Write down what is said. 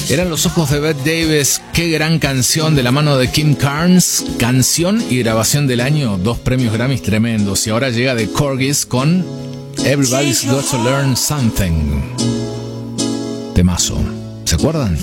Eran Los ojos de Bette Davis. Qué gran canción de la mano de Kim Carnes. Canción y grabación del año. 2 premios Grammys tremendos. Y ahora llega The Corgis con Everybody's Got to Learn Something. Temazo. ¿Se acuerdan?